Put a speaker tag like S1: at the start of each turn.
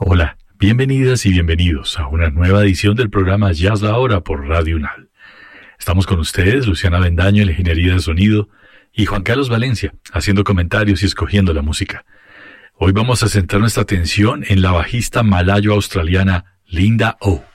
S1: Hola, bienvenidas y bienvenidos a una nueva edición del programa Jazz La Hora por Radio UNAL. Estamos con ustedes, Luciana Bendaño en la ingeniería de sonido y Juan Carlos Valencia haciendo comentarios y escogiendo la música. Hoy vamos a centrar nuestra atención en la bajista malayo-australiana Linda Oh.